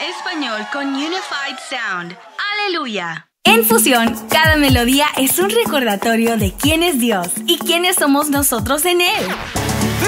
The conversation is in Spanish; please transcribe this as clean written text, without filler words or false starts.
español con Unified Sound. ¡Aleluya! En Fusión, cada melodía es un recordatorio de quién es Dios y quiénes somos nosotros en Él.